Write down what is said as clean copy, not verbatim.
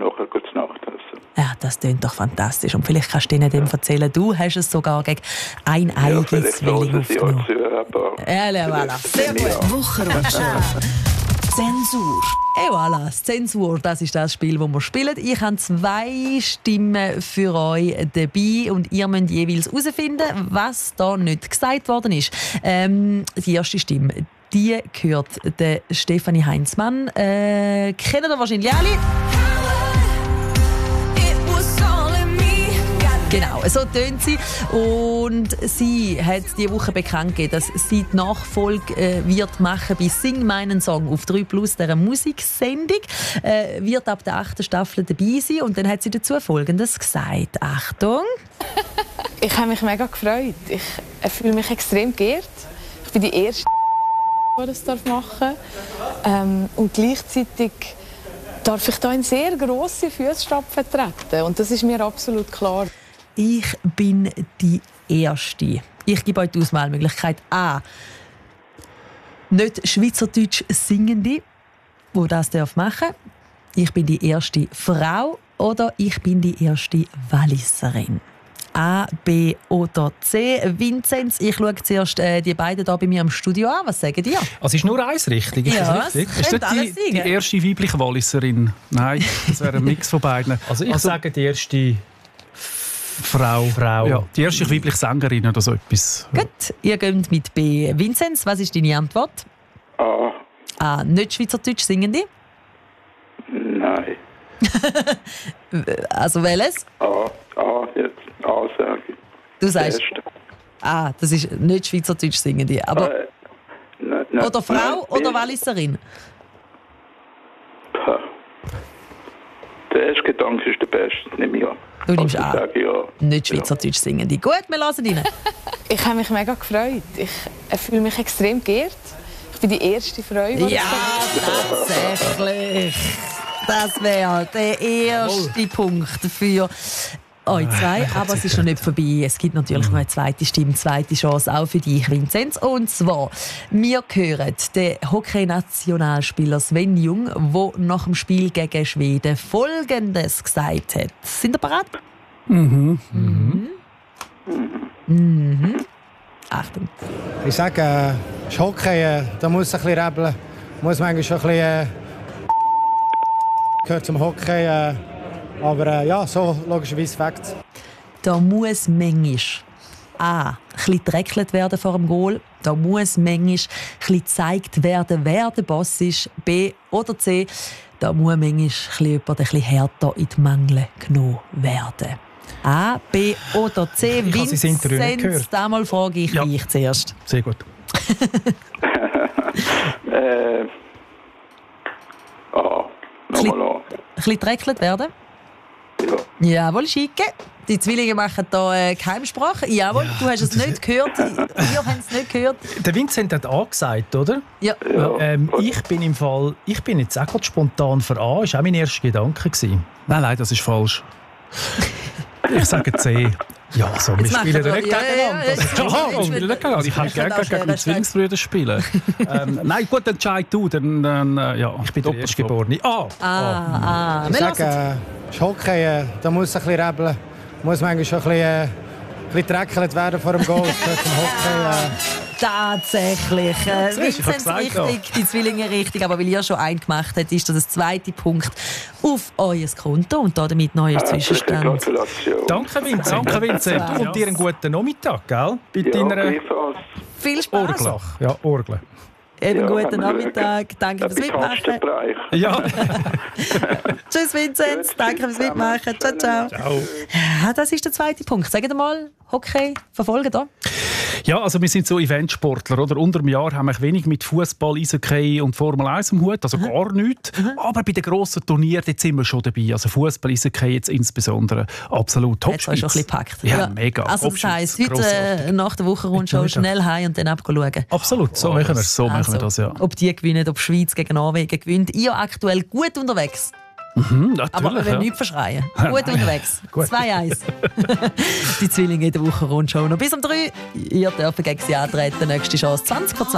nachher gut zu Nacht essen. Ja, das klingt doch fantastisch. Und vielleicht kannst du ihnen dem erzählen, du hast es sogar gegen ein eigenes Zwilling aufgenommen. Voilà. Sehr gut. Wochenrundschau. Zensur. Et voilà, Zensur, das ist das Spiel, das wir spielen. Ich habe 2 Stimmen für euch dabei und ihr müsst jeweils herausfinden, was da nicht gesagt worden ist. Die erste Stimme, die gehört der Stefanie Heinzmann. Kennen ihr wahrscheinlich alle? Genau, so tönt sie. Und sie hat diese Woche bekannt gegeben, dass sie die Nachfolge wird machen bei «Sing meinen Song» auf 3+, dieser Musiksendung. Wird ab der 8. Staffel dabei sein. Und dann hat sie dazu Folgendes gesagt. Achtung! Ich habe mich mega gefreut. Ich fühle mich extrem geehrt. Ich bin die Erste, die das machen darf. Und gleichzeitig darf ich da in sehr grosse Fußstapfen treten. Und das ist mir absolut klar. Ich bin die Erste. Ich gebe euch die Auswahlmöglichkeit A. Nicht Schweizerdeutsch Singende, die das machen darf. Ich bin die erste Frau oder ich bin die erste Walliserin. A, B oder C. Vinzenz, ich schaue zuerst die beiden hier bei mir im Studio an. Was sagen die? Also ist nur eins richtig, ist ja, das richtig? Ist das die erste weibliche Walliserin? Nein, das wäre ein Mix von beiden. Also ich sage die erste Frau. Ja, die erste weibliche Sängerin oder so etwas. Gut, ihr geht mit B. Vinzenz, was ist deine Antwort? A. A, nicht Schweizerdeutsch Singende? Nein. Also welches? A, jetzt A sage ich. Du sagst A, das ist nicht Schweizerdeutsch Singende. Aber oder Frau oder Walliserin? Der erste Gedanke ist der beste, nehme ich an. Du nimmst also, A, ja. nicht Schweizerdeutsch Singende. Gut, wir lassen rein. Ich habe mich mega gefreut. Ich fühle mich extrem geehrt. Ich bin die erste Frau, die ja, tatsächlich. Das wäre der erste Punkt für euch zwei. Aber es ist noch nicht vorbei. Es gibt natürlich noch eine zweite Stimme, zweite Chance auch für dich, Vinzenz. Und zwar, wir hören den Hockey-Nationalspieler Sven Jung, der nach dem Spiel gegen Schweden Folgendes gesagt hat. Sind ihr bereit? Achtung. Ich sage, das Hockey, da muss ein bisschen rebeln. Muss manchmal schon ein bisschen gehört zum Hockey. Aber ja, so logischerweise Facts. Da muss manchmal A, ein bisschen gereckelt werden vor dem Goal. Da muss manchmal ein bisschen gezeigt werden, wer der Boss ist. B oder C, da muss manchmal jemand ein bisschen härter in die Mangel genommen werden. A, B oder C. Ich habe das Interview nicht gehört. Damals frage ich dich zuerst. Sehr gut. Nochmal an. Ein bisschen gereckelt werden? Ja. Jawohl, Schicke. Die Zwillinge machen hier Geheimsprache. Jawohl, du hast es nicht gehört. Wir haben es nicht gehört. Der Vincent hat A gesagt, oder? Ja. Ich bin jetzt auch gerade spontan für A. Das war auch mein erster Gedanke. Nein, das ist falsch. Ich sage C. Ja, so, wir spielen ja nicht gegeneinander. Ich kann gerne gegen die Zwillingsbrüder spielen. Nein, gut, entscheid du. Dann, ja. Ich bin der Erstgeborene. Ich sage, das Hockey, da muss ein bisschen rebeln. Muss manchmal schon ein bisschen gereckelt werden vor dem Goal. Das gehört zum Hockey. Tatsächlich. Vinzenz richtig, die Zwillinge richtig. Aber weil ihr schon einen gemacht habt, ist das der zweite Punkt auf euer Konto. Und damit neuer Zwischenstand. Danke, Vincent. Und dir einen guten Nachmittag, gell? Bei deiner viel Spaß. Orgel. Ja, Orgel. Eben guten Nachmittag. Danke fürs Mitmachen. Ja. Tschüss, Vinzenz. Danke fürs Mitmachen. Ciao, ciao. Ja, das ist der zweite Punkt. Sagt mal, Hockey verfolgen da? Ja, also wir sind so Eventsportler, oder? Unter dem Jahr haben wir wenig mit Fußball, Eishockey und Formel 1 am Hut, also gar nichts. Aber bei den grossen Turnieren sind wir schon dabei. Also Fußball, Eishockey jetzt insbesondere absolut Topspitze. Hat euch schon ein bisschen gepackt. Ja, mega. Also das heisst, heute nach der Wochenrundschau schnell heim und dann abschauen. Absolut, so machen wir es. So machen wir das, ja. Ob die gewinnen, ob Schweiz gegen Norwegen gewinnt. Ihr aktuell gut unterwegs. Aber wir wollen nichts verschreien. Gut unterwegs. 2-1. Die Zwillinge in der Wochenrundschau noch bis um 3. Ihr dürft gegen sie antreten. Nächste Chance 20 vor 20.